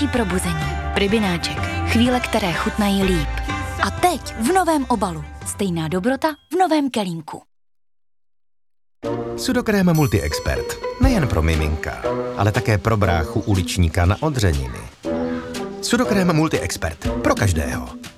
Lepší probuzení. Pribináček. Chvíle, které chutnají líp. A teď v novém obalu. Stejná dobrota v novém kelímku. Sudokréma Multi-Expert. Nejen pro miminka, ale také pro bráchu uličníka na odřeniny. Sudokréma Multi-Expert. Pro každého.